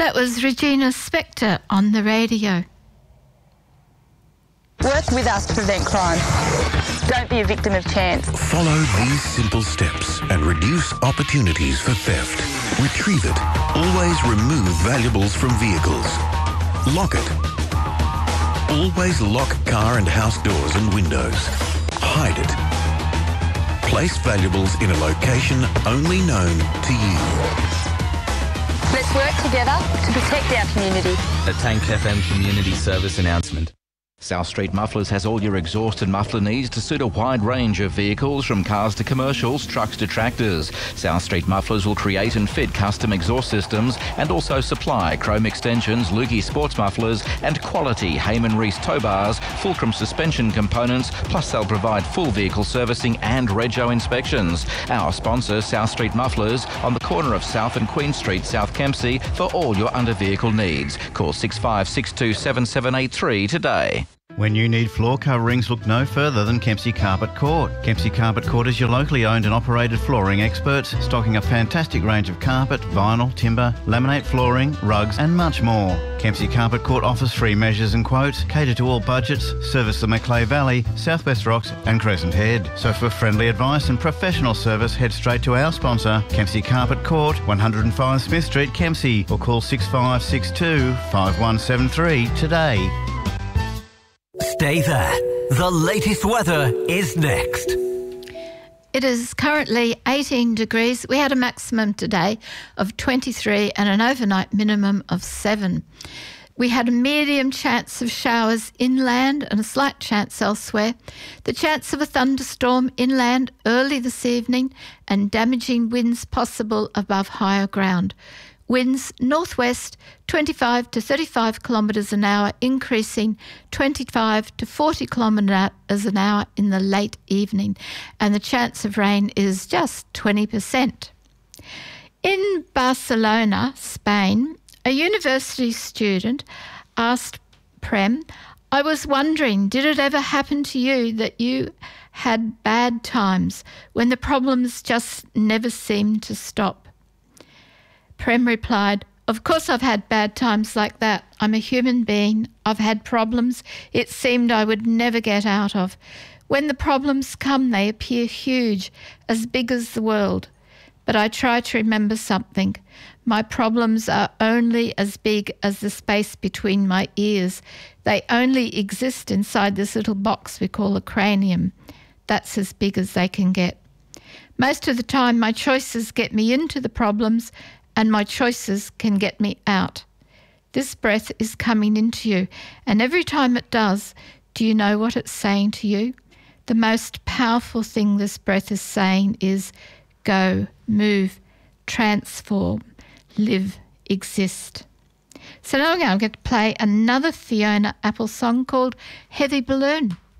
That was Regina Spektor on the radio. Work with us to prevent crime. Don't be a victim of chance. Follow these simple steps and reduce opportunities for theft. Retrieve it. Always remove valuables from vehicles. Lock it. Always lock car and house doors and windows. Hide it. Place valuables in a location only known to you. Let's work together to protect our community. A Tank FM community service announcement. South Street Mufflers has all your exhaust and muffler needs to suit a wide range of vehicles, from cars to commercials, trucks to tractors. South Street Mufflers will create and fit custom exhaust systems and also supply chrome extensions, Lukey sports mufflers and quality Heyman Reese tow bars, Fulcrum suspension components, plus they'll provide full vehicle servicing and rego inspections. Our sponsor, South Street Mufflers, on the corner of South and Queen Street, South Kempsey, for all your under-vehicle needs. Call 6562 7783 today. When you need floor coverings, look no further than Kempsey Carpet Court. Kempsey Carpet Court is your locally owned and operated flooring experts, stocking a fantastic range of carpet, vinyl, timber, laminate flooring, rugs and much more. Kempsey Carpet Court offers free measures and quotes, cater to all budgets, service the Macleay Valley, South West Rocks and Crescent Head. So for friendly advice and professional service, head straight to our sponsor, Kempsey Carpet Court, 105 Smith Street, Kempsey, or call 6562 5173 today. Stay there. The latest weather is next. It is currently 18 degrees. We had a maximum today of 23 and an overnight minimum of 7. We had a medium chance of showers inland and a slight chance elsewhere. The chance of a thunderstorm inland early this evening and damaging winds possible above higher ground. Winds northwest 25 to 35 kilometres an hour, increasing 25 to 40 kilometres an hour in the late evening, and the chance of rain is just 20%. In Barcelona, Spain, a university student asked Prem, "I was wondering, did it ever happen to you that you had bad times when the problems just never seemed to stop?" Prem replied, "Of course I've had bad times like that. I'm a human being. I've had problems it seemed I would never get out of. When the problems come, they appear huge, as big as the world. But I try to remember something. My problems are only as big as the space between my ears. They only exist inside this little box we call a cranium. That's as big as they can get. Most of the time, my choices get me into the problems, and my choices can get me out. This breath is coming into you, and every time it does, do you know what it's saying to you? The most powerful thing this breath is saying is go, move, transform, live, exist." So now I'm going to play another Fiona Apple song called Heavy Balloon.